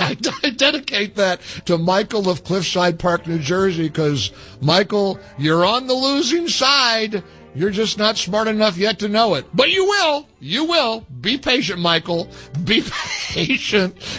I dedicate that to Michael of Cliffside Park, New Jersey, because, Michael, you're on the losing side. You're just not smart enough yet to know it. But you will. You will. Be patient, Michael. Be patient.